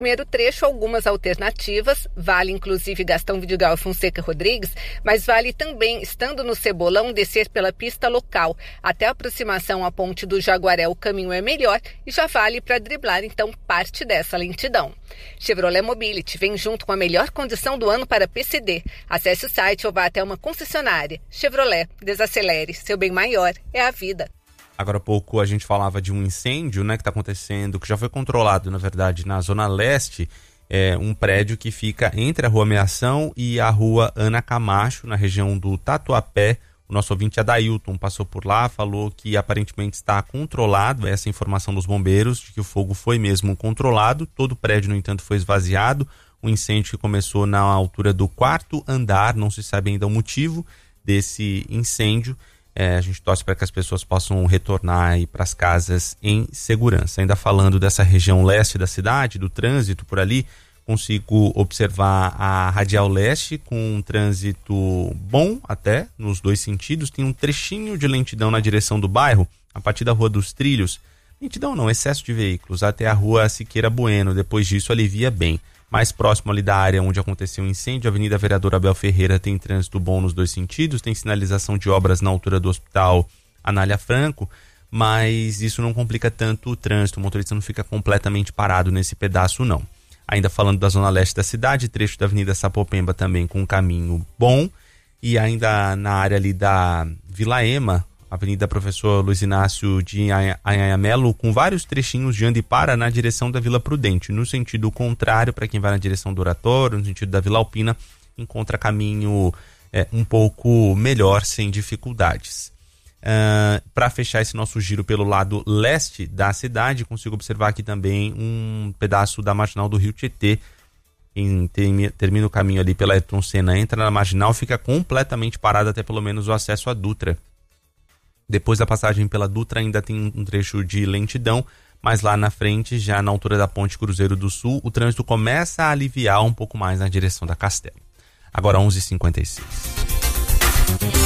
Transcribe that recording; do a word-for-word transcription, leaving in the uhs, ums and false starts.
Primeiro trecho, algumas alternativas, vale inclusive Gastão Vidigal e Fonseca Rodrigues, mas vale também, estando no Cebolão, descer pela pista local. Até a aproximação à ponte do Jaguaré o caminho é melhor e já vale para driblar então parte dessa lentidão. Chevrolet Mobility vem junto com a melhor condição do ano para P C D. Acesse o site ou vá até uma concessionária. Chevrolet, desacelere, seu bem maior é a vida. Agora há pouco a gente falava de um incêndio, né, que está acontecendo, que já foi controlado, na verdade, na Zona Leste, é um prédio que fica entre a Rua Ameação e a Rua Ana Camacho, na região do Tatuapé. O nosso ouvinte Adailton passou por lá, falou que aparentemente está controlado, essa informação dos bombeiros, de que o fogo foi mesmo controlado. Todo o prédio, no entanto, foi esvaziado. O incêndio que começou na altura do quarto andar, não se sabe ainda o motivo desse incêndio. É, a gente torce para que as pessoas possam retornar para as casas em segurança. Ainda falando dessa região leste da cidade, do trânsito por ali, consigo observar a Radial Leste com um trânsito bom até, nos dois sentidos. Tem um trechinho de lentidão na direção do bairro, a partir da Rua dos Trilhos. Lentidão não, excesso de veículos, até a Rua Siqueira Bueno. Depois disso alivia bem. Mais próximo ali da área onde aconteceu o incêndio, a Avenida Vereador Abel Ferreira tem trânsito bom nos dois sentidos, tem sinalização de obras na altura do Hospital Anália Franco, mas isso não complica tanto o trânsito, o motorista não fica completamente parado nesse pedaço não. Ainda falando da Zona Leste da cidade, trecho da Avenida Sapopemba também com um caminho bom, e ainda na área ali da Vila Ema, Avenida Professor Luiz Inácio de Anhanhamelo, com vários trechinhos de anda e para na direção da Vila Prudente. No sentido contrário, para quem vai na direção do Oratório, no sentido da Vila Alpina, encontra caminho é, um pouco melhor, sem dificuldades. Uh, para fechar esse nosso giro pelo lado leste da cidade, consigo observar aqui também um pedaço da marginal do Rio Tietê. Quem termina o caminho ali pela Ayrton Senna, entra na marginal, fica completamente parado até pelo menos o acesso à Dutra. Depois da passagem pela Dutra ainda tem um trecho de lentidão, mas lá na frente, já na altura da Ponte Cruzeiro do Sul, o trânsito começa a aliviar um pouco mais na direção da Castelo. Agora onze e cinquenta e seis.